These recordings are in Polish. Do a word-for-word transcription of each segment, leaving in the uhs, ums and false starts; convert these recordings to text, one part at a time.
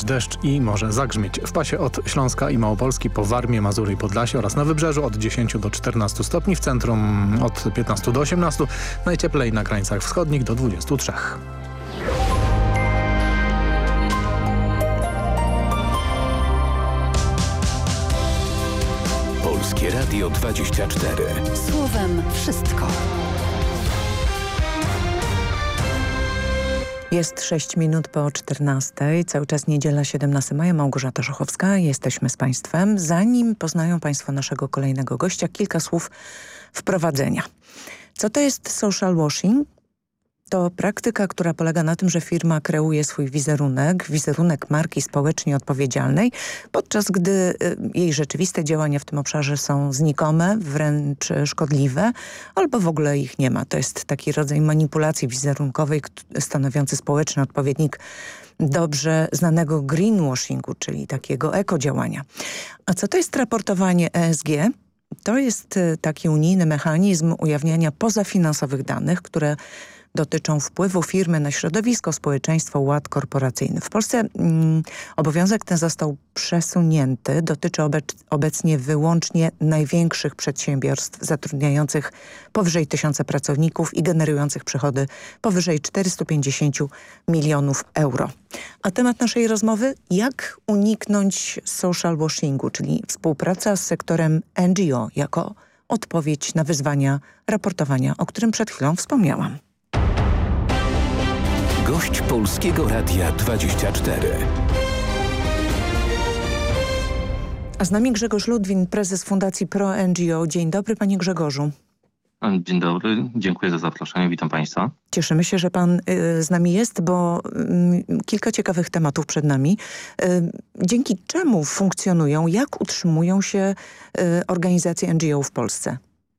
padać deszcz i może zagrzmieć. W pasie od Śląska i Małopolski po Warmię, Mazury i Podlasie oraz na Wybrzeżu od dziesięciu do czternastu stopni, w centrum od piętnastu do osiemnastu, najcieplej na krańcach wschodnich do dwudziestu trzech. Polskie Radio dwadzieścia cztery. Słowem wszystko. Jest sześć minut po czternastej, cały czas niedziela siedemnastego maja, Małgorzata Żochowska, jesteśmy z Państwem. Zanim poznają Państwo naszego kolejnego gościa, kilka słów wprowadzenia. Co to jest social washing? To praktyka, która polega na tym, że firma kreuje swój wizerunek, wizerunek marki społecznie odpowiedzialnej, podczas gdy y, jej rzeczywiste działania w tym obszarze są znikome, wręcz szkodliwe, albo w ogóle ich nie ma. To jest taki rodzaj manipulacji wizerunkowej stanowiący społeczny odpowiednik dobrze znanego greenwashingu, czyli takiego ekodziałania. A co to jest raportowanie E S G? To jest taki unijny mechanizm ujawniania pozafinansowych danych, które dotyczą wpływu firmy na środowisko, społeczeństwo, ład korporacyjny. W Polsce mm, obowiązek ten został przesunięty. Dotyczy obec obecnie wyłącznie największych przedsiębiorstw zatrudniających powyżej tysiąca pracowników i generujących przychody powyżej czterystu pięćdziesięciu milionów euro. A temat naszej rozmowy: jak uniknąć social washingu, czyli współpraca z sektorem N G O jako odpowiedź na wyzwania raportowania, o którym przed chwilą wspomniałam. Gość Polskiego Radia dwadzieścia cztery. A z nami Grzegorz Ludwin, prezes Fundacji Pro N G O. Dzień dobry, panie Grzegorzu. Dzień dobry, dziękuję za zaproszenie, witam państwa. Cieszymy się, że pan y, z nami jest, bo y, kilka ciekawych tematów przed nami. Y, dzięki czemu funkcjonują, jak utrzymują się y, organizacje N G O w Polsce?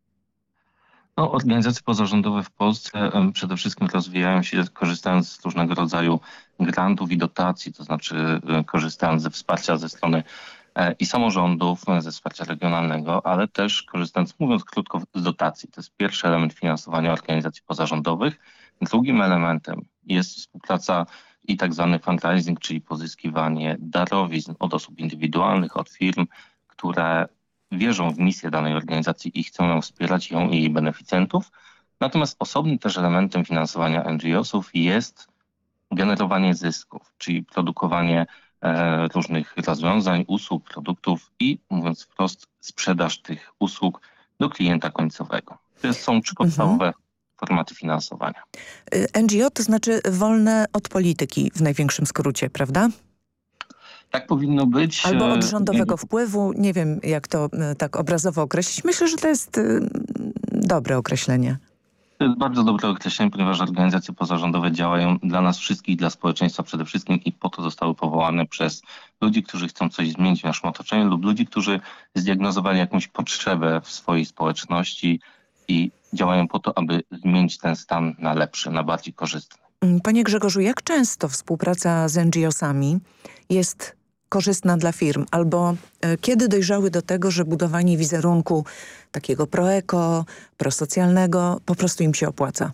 No, organizacje pozarządowe w Polsce um, przede wszystkim rozwijają się korzystając z różnego rodzaju grantów i dotacji, to znaczy um, korzystając ze wsparcia ze strony e, i samorządów, ze wsparcia regionalnego, ale też korzystając, mówiąc krótko, z dotacji. To jest pierwszy element finansowania organizacji pozarządowych. Drugim elementem jest współpraca i tak zwany fundraising, czyli pozyskiwanie darowizn od osób indywidualnych, od firm, które wierzą w misję danej organizacji i chcą ją wspierać, ją i jej beneficjentów. Natomiast osobnym też elementem finansowania N G O sów jest generowanie zysków, czyli produkowanie e, różnych rozwiązań, usług, produktów i, mówiąc wprost, sprzedaż tych usług do klienta końcowego. To są trzy podstawowe mhm. formaty finansowania. N G O to znaczy wolne od polityki w największym skrócie, prawda? Tak powinno być. Albo od rządowego wpływu. Nie wiem, jak to tak obrazowo określić. Myślę, że to jest y, dobre określenie. To jest bardzo dobre określenie, ponieważ organizacje pozarządowe działają dla nas wszystkich, dla społeczeństwa przede wszystkim i po to zostały powołane przez ludzi, którzy chcą coś zmienić w naszym otoczeniu lub ludzi, którzy zdiagnozowali jakąś potrzebę w swojej społeczności i działają po to, aby zmienić ten stan na lepszy, na bardziej korzystny. Panie Grzegorzu, jak często współpraca z N G O sami jest korzystna dla firm? Albo e, kiedy dojrzały do tego, że budowanie wizerunku takiego proeko, prosocjalnego po prostu im się opłaca?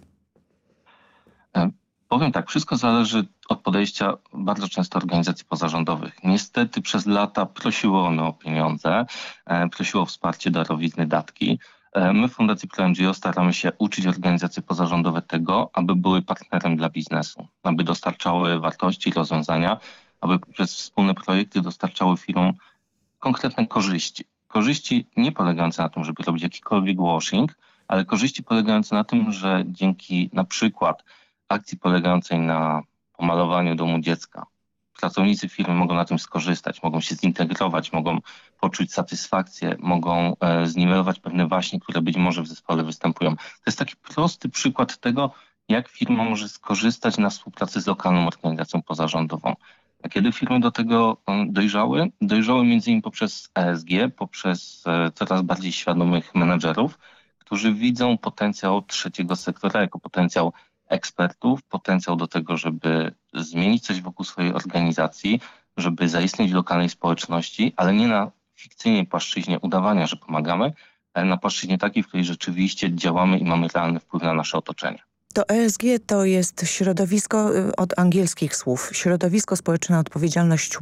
E, powiem tak, wszystko zależy od podejścia bardzo często organizacji pozarządowych. Niestety przez lata prosiło one o pieniądze, e, prosiło o wsparcie, darowizny, datki. My w Fundacji Pro N G O staramy się uczyć organizacje pozarządowe tego, aby były partnerem dla biznesu, aby dostarczały wartości, rozwiązania, aby przez wspólne projekty dostarczały firmom konkretne korzyści. Korzyści nie polegające na tym, żeby robić jakikolwiek washing, ale korzyści polegające na tym, że dzięki na przykład akcji polegającej na pomalowaniu domu dziecka, pracownicy firmy mogą na tym skorzystać, mogą się zintegrować, mogą poczuć satysfakcję, mogą e, zniwelować pewne waśnie, które być może w zespole występują. To jest taki prosty przykład tego, jak firma może skorzystać na współpracy z lokalną organizacją pozarządową. A kiedy firmy do tego dojrzały? Dojrzały między innymi poprzez E S G, poprzez e, coraz bardziej świadomych menedżerów, którzy widzą potencjał trzeciego sektora jako potencjał ekspertów, potencjał do tego, żeby zmienić coś wokół swojej organizacji, żeby zaistnieć w lokalnej społeczności, ale nie na fikcyjnej płaszczyźnie udawania, że pomagamy, ale na płaszczyźnie takiej, w której rzeczywiście działamy i mamy realny wpływ na nasze otoczenie. To E S G to jest środowisko, od angielskich słów, środowisko społeczna odpowiedzialność